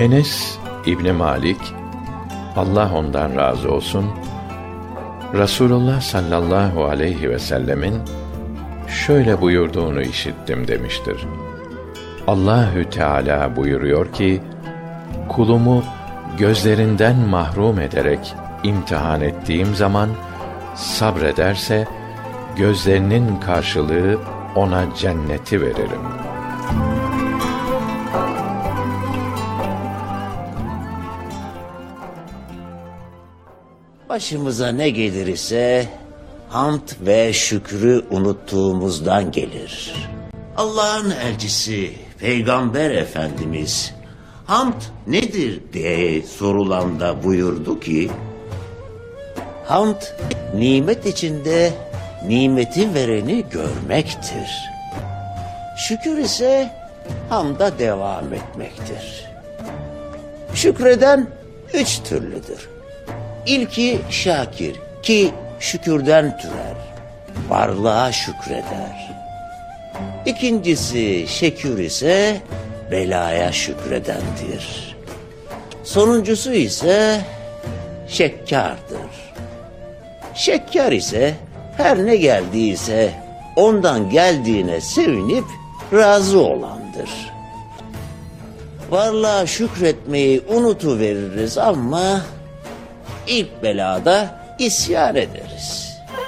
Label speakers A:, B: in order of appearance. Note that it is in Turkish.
A: Enes İbni Malik, Allah ondan razı olsun, Resulullah sallallahu aleyhi ve sellemin şöyle buyurduğunu işittim demiştir. Allahü Teala buyuruyor ki, kulumu gözlerinden mahrum ederek imtihan ettiğim zaman sabrederse, gözlerinin karşılığı ona cenneti veririm.
B: Başımıza ne gelir ise hamd ve şükrü unuttuğumuzdan gelir. Allah'ın elçisi Peygamber Efendimiz hamd nedir diye sorulanda buyurdu ki, hamd nimet içinde nimeti vereni görmektir. Şükür ise hamda devam etmektir. Şükreden 3 türlüdür. İlki şakir ki şükürden türer, varlığa şükreder. İkincisi şekür ise belaya şükredendir. Sonuncusu ise şekkardır. Şekkar ise her ne geldiyse ondan geldiğine sevinip razı olandır. Varlığa şükretmeyi unutuveririz ama ilk belada isyan ederiz.